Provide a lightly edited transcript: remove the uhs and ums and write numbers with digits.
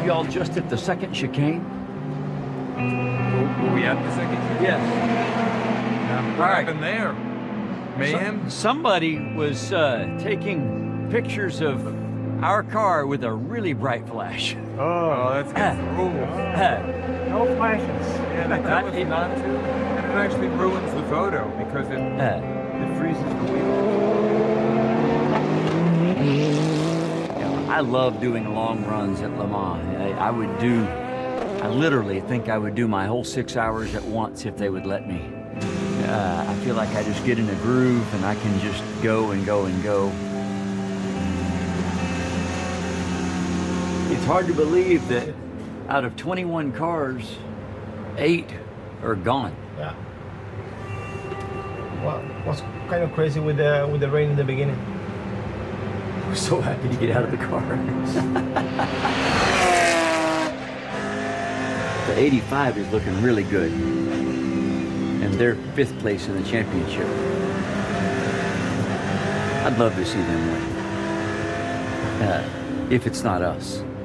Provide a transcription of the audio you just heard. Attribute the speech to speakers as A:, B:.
A: y'all just at the second chicane?
B: Were we at the second chicane?
A: Yes.
B: What happened there? Mayhem?
A: Somebody was taking pictures of our car with a really bright flash.
B: Oh, that's against the rules.
C: No flashes.
B: Yeah, they tell us not to. And it actually ruins the photo because it freezes the wheels.
A: I love doing long runs at Le Mans. I literally think I would do my whole 6 hours at once if they would let me. I feel like I just get in a groove and I can just go and go and go. It's hard to believe that out of 21 cars, 8 are gone.
C: Yeah. Well, was kind of crazy with the rain in the beginning.
A: I was so happy to get out of the car. The 85 is looking really good. And they're 5th place in the championship. I'd love to see them win. If it's not us.